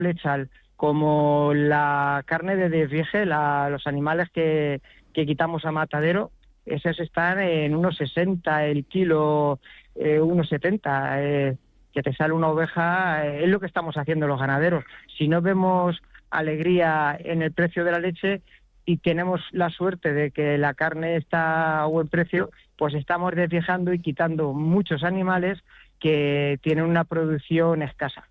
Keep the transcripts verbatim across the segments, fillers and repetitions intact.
lechal como la carne de desvieje, la, los animales que, que quitamos a matadero, esos están en unos sesenta el kilo, eh, unos setenta, eh, que te sale una oveja, eh, es lo que estamos haciendo los ganaderos. Si no vemos alegría en el precio de la leche y tenemos la suerte de que la carne está a buen precio, pues estamos desviejando y quitando muchos animales que tienen una producción escasa.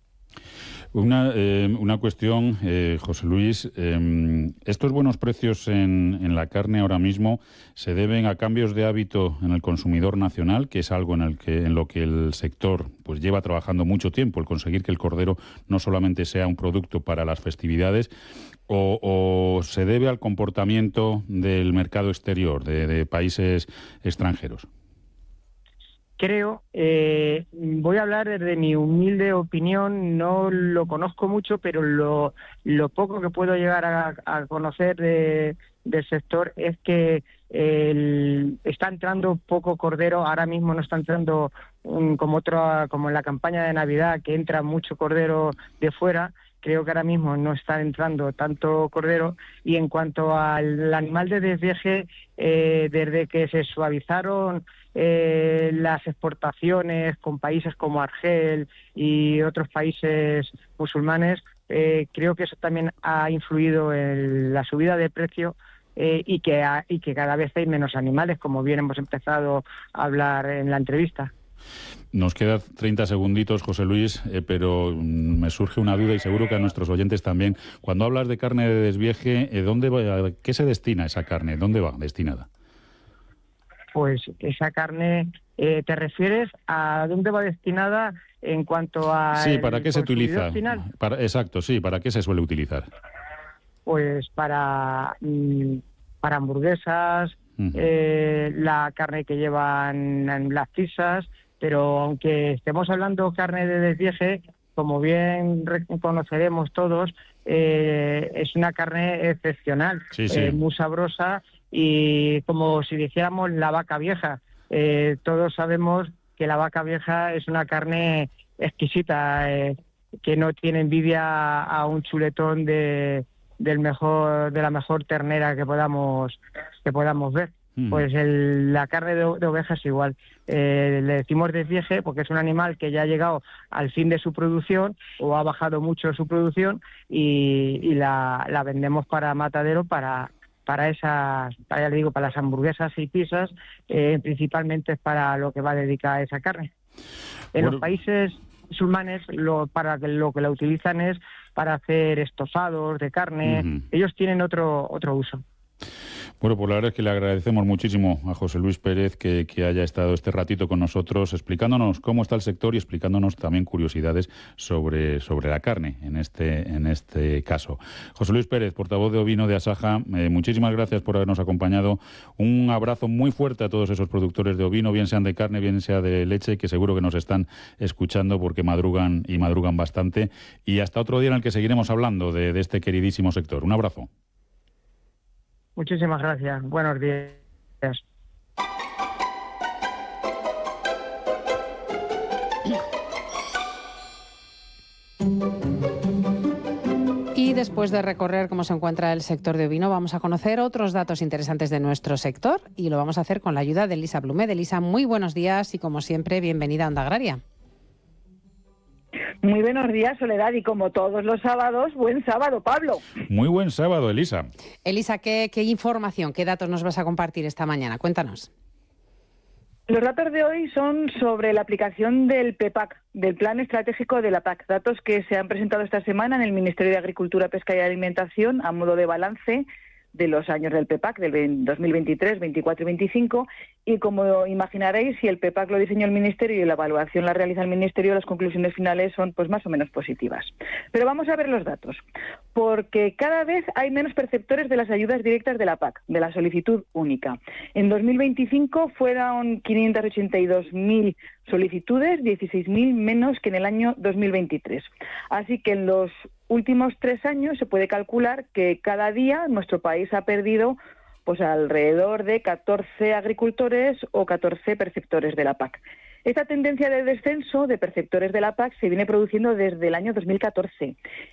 Una, eh, una cuestión, eh, José Luis, eh, ¿estos buenos precios en, en la carne ahora mismo se deben a cambios de hábito en el consumidor nacional, que es algo en, el que, en lo que el sector pues lleva trabajando mucho tiempo, el conseguir que el cordero no solamente sea un producto para las festividades, o, o se debe al comportamiento del mercado exterior, de, de países extranjeros? Creo, eh, voy a hablar desde mi humilde opinión, no lo conozco mucho, pero lo, lo poco que puedo llegar a, a conocer de, del sector es que el, está entrando poco cordero, ahora mismo no está entrando um, como, otra, como en la campaña de Navidad, que entra mucho cordero de fuera. Creo que ahora mismo no está entrando tanto cordero. Y en cuanto al animal de desvieje, eh, desde que se suavizaron eh, las exportaciones con países como Argel y otros países musulmanes, eh, creo que eso también ha influido en la subida de precio, eh, y, que ha, y que cada vez hay menos animales, como bien hemos empezado a hablar en la entrevista. Nos quedan treinta segunditos, José Luis, eh, pero mm, me surge una duda y seguro que a nuestros oyentes también. Cuando hablas de carne de desvieje, eh, ¿dónde va, ¿qué se destina esa carne? ¿Dónde va destinada? Pues esa carne, eh, ¿te refieres a dónde va destinada en cuanto a Sí, ¿para qué se utiliza? Final? Para, exacto, sí, ¿para qué se suele utilizar? Pues para, mm, para hamburguesas, uh-huh. eh, la carne que llevan en las pizzas, pero aunque estemos hablando carne de desvieje, como bien reconoceremos todos, eh, es una carne excepcional, sí, sí. Eh, muy sabrosa, y como si dijéramos la vaca vieja. Eh, todos sabemos que la vaca vieja es una carne exquisita, eh, que no tiene envidia a un chuletón de del mejor de la mejor ternera que podamos que podamos ver. Mm. Pues el, la carne de, de oveja es igual. Eh, le decimos desvieje porque es un animal que ya ha llegado al fin de su producción o ha bajado mucho su producción, y, y la, la vendemos para matadero para para esas, para, ya le digo, para las hamburguesas y pizzas, eh, principalmente es para lo que va a dedicar esa carne. En bueno. los países musulmanes, lo, para que lo que la utilizan es para hacer estofados de carne. Uh-huh. Ellos tienen otro otro uso. Bueno, pues la verdad es que le agradecemos muchísimo a José Luis Pérez que, que haya estado este ratito con nosotros explicándonos cómo está el sector y explicándonos también curiosidades sobre, sobre la carne en este, en este caso. José Luis Pérez, portavoz de ovino de Asaja, eh, muchísimas gracias por habernos acompañado. Un abrazo muy fuerte a todos esos productores de ovino, bien sean de carne, bien sea de leche, que seguro que nos están escuchando porque madrugan y madrugan bastante. Y hasta otro día en el que seguiremos hablando de, de este queridísimo sector. Un abrazo. Muchísimas gracias. Buenos días. Y después de recorrer cómo se encuentra el sector de ovino, vamos a conocer otros datos interesantes de nuestro sector, y lo vamos a hacer con la ayuda de Elisa Blume. De Elisa, muy buenos días y, como siempre, bienvenida a Onda Agraria. Muy buenos días, Soledad, y como todos los sábados, buen sábado, Pablo. Muy buen sábado, Elisa. Elisa, ¿qué, qué información, qué datos nos vas a compartir esta mañana? Cuéntanos. Los datos de hoy son sobre la aplicación del P E P A C, del Plan Estratégico de la P A C, datos que se han presentado esta semana en el Ministerio de Agricultura, Pesca y Alimentación a modo de balance de los años del P E P A C, del dos mil veintitrés, veinticuatro y veinticinco, y como imaginaréis, si el P E P A C lo diseñó el Ministerio y la evaluación la realiza el Ministerio, las conclusiones finales son pues más o menos positivas. Pero vamos a ver los datos, porque cada vez hay menos perceptores de las ayudas directas de la P A C, de la solicitud única. En dos mil veinticinco fueron quinientas ochenta y dos mil solicitudes, dieciséis mil menos que en el año dos mil veintitrés. Así que en los últimos tres años se puede calcular que cada día nuestro país ha perdido pues alrededor de catorce agricultores o catorce perceptores de la P A C. Esta tendencia de descenso de perceptores de la P A C se viene produciendo desde el año dos mil catorce